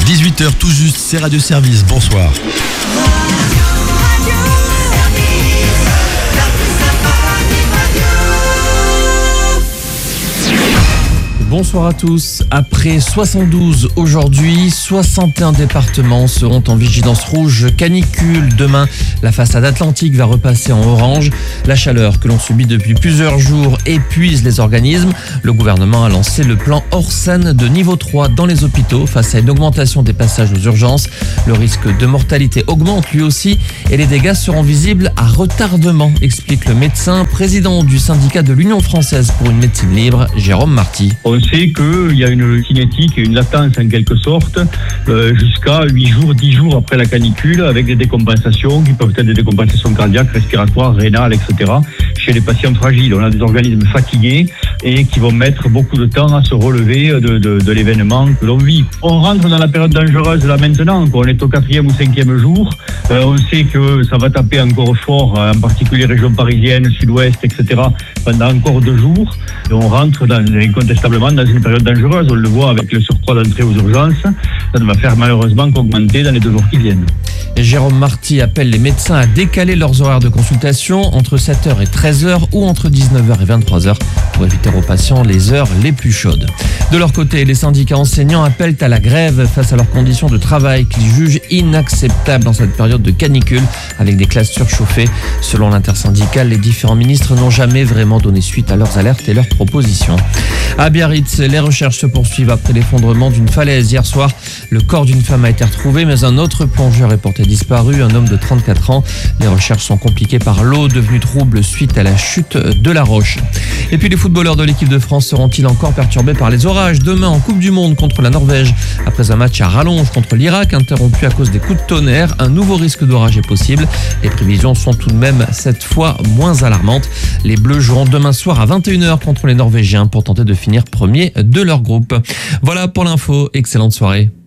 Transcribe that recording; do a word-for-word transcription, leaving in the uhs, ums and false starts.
dix-huit heures tout juste, c'est Radio Service, bonsoir. Bonsoir à tous. Après soixante-douze aujourd'hui, soixante et un départements seront en vigilance rouge canicule. Demain, la façade atlantique va repasser en orange. La chaleur que l'on subit depuis plusieurs jours épuise les organismes. Le gouvernement a lancé le plan Orsan de niveau trois dans les hôpitaux face à une augmentation des passages aux urgences. Le risque de mortalité augmente lui aussi et les dégâts seront visibles à retardement, explique le médecin président du syndicat de l'Union française pour une médecine libre, Jérôme Marty. On sait qu'il y a une cinétique et une latence en quelque sorte euh, jusqu'à huit jours, dix jours après la canicule avec des décompensations qui peuvent être des décompensations cardiaques, respiratoires, rénales, et cetera. Chez les patients fragiles, on a des organismes fatigués et qui vont mettre beaucoup de temps à se relever de, de, de l'événement que l'on vit. On rentre dans la période dangereuse là maintenant, on est au quatrième ou cinquième jour. Euh, on sait que ça va taper encore fort, en particulier région parisienne, sud-ouest, et cetera, pendant encore deux jours. Et on rentre dans, incontestablement dans une période dangereuse. On le voit avec le surcroît d'entrée aux urgences. Ça ne va faire malheureusement qu'augmenter dans les deux jours qui viennent. Et Jérôme Marty appelle les médecins à décaler leurs horaires de consultation entre sept heures et treize heures ou entre dix-neuf heures et vingt-trois heures pour éviter aux patients les heures les plus chaudes. De leur côté, les syndicats enseignants appellent à la grève face à leurs conditions de travail qu'ils jugent inacceptables dans cette période de canicule avec des classes surchauffées. Selon l'intersyndicale, les différents ministres n'ont jamais vraiment donné suite à leurs alertes et leurs propositions. À Biarritz, les recherches se poursuivent après l'effondrement d'une falaise. Hier soir, le corps d'une femme a été retrouvé, mais un autre plongeur est porté disparu, un homme de trente-quatre ans. Les recherches sont compliquées par l'eau devenue trouble suite à la chute de la roche. Et puis les footballeurs de l'équipe de France seront-ils encore perturbés par les orages demain en Coupe du Monde contre la Norvège? Après un match à rallonge contre l'Irak, interrompu à cause des coups de tonnerre, un nouveau risque d'orage est possible. Les prévisions sont tout de même cette fois moins alarmantes. Les Bleus joueront demain soir à vingt et une heures contre les Norvégiens pour tenter de finir premier de leur groupe. Voilà pour l'info, excellente soirée.